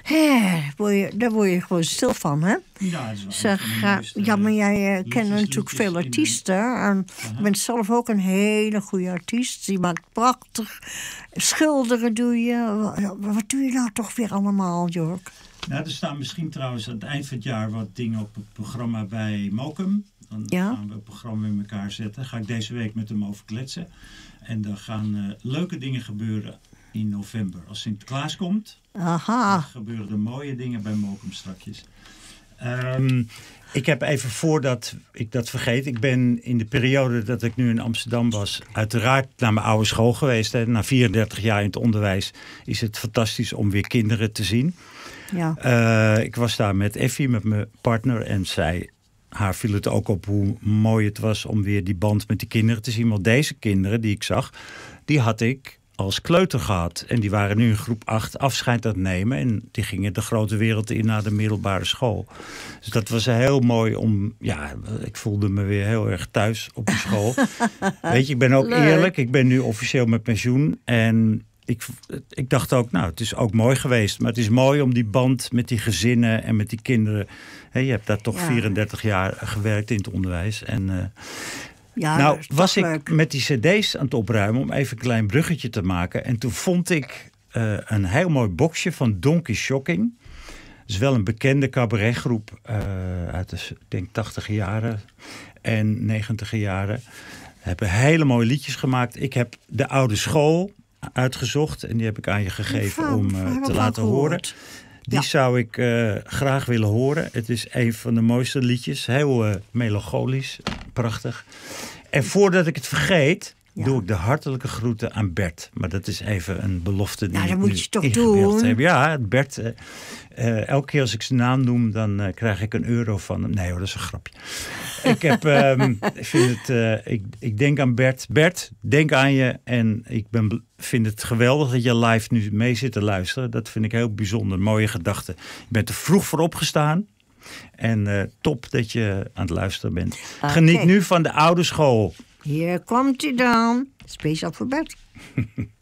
Daar word je gewoon stil van, hè? Ja, dat is wel Zeg, mooiste, maar jij kent natuurlijk liedjes veel in artiesten. En je bent zelf ook een hele goede artiest. Je maakt prachtig. Schilderen doe je. Wat doe je nou toch weer allemaal, Jörg? Nou, er staan misschien trouwens aan het eind van het jaar wat dingen op het programma bij Mokum. Dan gaan we het programma in elkaar zetten. Ga ik deze week met hem over kletsen. En dan gaan leuke dingen gebeuren in november. Als Sinterklaas komt, dan gebeuren er mooie dingen bij Mokum strakjes. Ik heb even voordat ik dat vergeet. Ik ben in de periode dat ik nu in Amsterdam was uiteraard naar mijn oude school geweest. Hè. Na 34 jaar in het onderwijs is het fantastisch om weer kinderen te zien. Ja. Ik was daar met Effie, met mijn partner. En haar viel het ook op hoe mooi het was om weer die band met die kinderen te zien. Want deze kinderen die ik zag, die had ik als kleuter gehad. En die waren nu in groep 8 afscheid aan het nemen. En die gingen de grote wereld in naar de middelbare school. Dus dat was heel mooi om... Ja, ik voelde me weer heel erg thuis op die school. Weet je, ik ben ook eerlijk. Ik ben nu officieel met pensioen. En ik dacht ook, nou, het is ook mooi geweest. Maar het is mooi om die band met die gezinnen en met die kinderen... je hebt daar toch 34 jaar gewerkt in het onderwijs. En... nou, was ik leuk met die cd's aan het opruimen om even een klein bruggetje te maken. En toen vond ik een heel mooi boxje van Donkey Shocking. Dat is wel een bekende cabaretgroep uit de, ik denk, 80 jaren en 90 jaren. Hebben hele mooie liedjes gemaakt. Ik heb de oude school uitgezocht en die heb ik aan je gegeven om te laten horen. Die zou ik graag willen horen. Het is een van de mooiste liedjes. Heel melancholisch. Prachtig. En voordat ik het vergeet, doe ik de hartelijke groeten aan Bert. Maar dat is even een belofte die ik moet je toch doen. Heb. Ja, Bert. Elke keer als ik zijn naam noem, dan krijg ik €1 van hem. Nee hoor, dat is een grapje. Ik denk aan Bert. Bert, denk aan je. En ik vind het geweldig dat je live nu mee zit te luisteren. Dat vind ik heel bijzonder. Mooie gedachten. Je bent er vroeg voor opgestaan. En top dat je aan het luisteren bent. Okay. Geniet nu van de oude school. Hier komt hij dan. Speciaal voor Bert.